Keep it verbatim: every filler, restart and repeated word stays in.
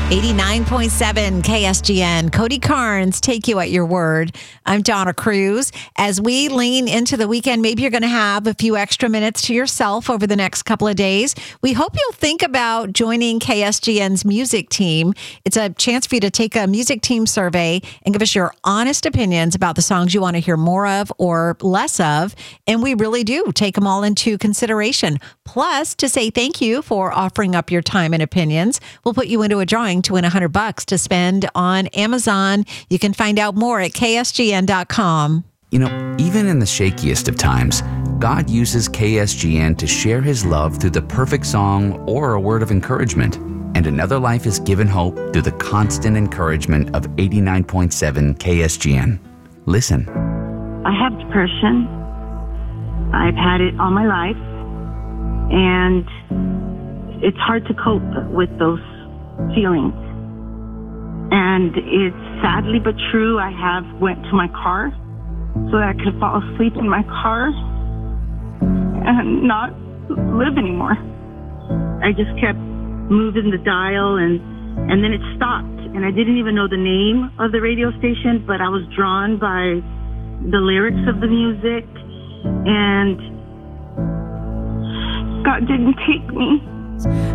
eighty-nine point seven K S G N. Cody Carnes, take you at your word. I'm Donna Cruz. As we lean into the weekend, maybe you're going to have a few extra minutes to yourself over the next couple of days. We hope you'll think about joining K S G N's music team. It's a chance for you to take a music team survey and give us your honest opinions about the songs you want to hear more of or less of. And we really do take them all into consideration. Plus, to say thank you for offering up your time and opinions, we'll put you into a drawing to win one hundred bucks to spend on Amazon. You can find out more at K S G N dot com. You know, even in the shakiest of times, God uses K S G N to share his love through the perfect song or a word of encouragement. And another life is given hope through the constant encouragement of eighty-nine point seven K S G N. Listen. I have depression. I've had it all my life. And it's hard to cope with those feelings. And it's sadly but true, I have went to my car so that I could fall asleep in my car and not live anymore. I just kept moving the dial and and then it stopped, and I didn't even know the name of the radio station, but I was drawn by the lyrics of the music, and God didn't take me.